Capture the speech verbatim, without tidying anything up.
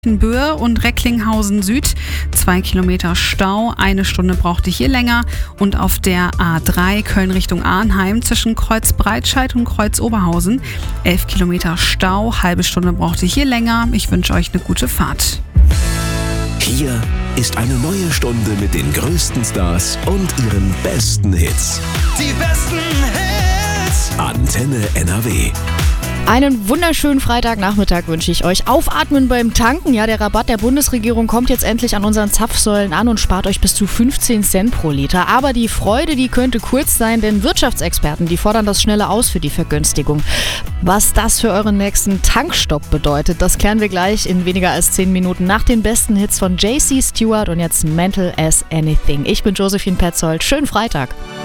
Böhe und Recklinghausen Süd, zwei Kilometer Stau, eine Stunde braucht ihr hier länger. Und auf der A drei Köln Richtung Arnheim zwischen Kreuz Breitscheid und Kreuz Oberhausen, elf Kilometer Stau, halbe Stunde braucht ihr hier länger. Ich wünsche euch eine gute Fahrt. Hier ist eine neue Stunde mit den größten Stars und ihren besten Hits. Die besten Hits. Antenne N R W. Einen wunderschönen Freitagnachmittag wünsche ich euch. Aufatmen beim Tanken. Ja, der Rabatt der Bundesregierung kommt jetzt endlich an unseren Zapfsäulen an und spart euch bis zu fünfzehn Cent pro Liter. Aber die Freude, die könnte kurz sein, denn Wirtschaftsexperten, die fordern das schnelle Aus für die Vergünstigung. Was das für euren nächsten Tankstopp bedeutet, das klären wir gleich in weniger als zehn Minuten nach den besten Hits von J C Stewart und jetzt Mental as Anything. Ich bin Josephine Petzold. Schönen Freitag.